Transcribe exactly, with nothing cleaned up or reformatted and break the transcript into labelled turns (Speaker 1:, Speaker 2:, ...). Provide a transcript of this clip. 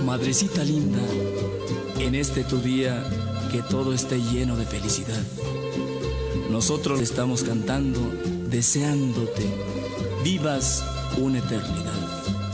Speaker 1: Madrecita linda, en este tu día, que todo esté lleno de felicidad. Nosotros estamos cantando, deseándote, vivas una eternidad.